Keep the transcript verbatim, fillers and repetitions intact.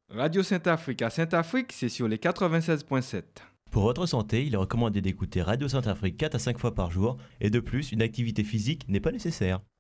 Radio Saint-Afrique à Saint-Afrique, c'est sur les quatre-vingt-seize virgule sept. Pour votre santé, il est recommandé d'écouter Radio Saint-Afrique quatre à cinq fois par jour et de plus, une activité physique n'est pas nécessaire.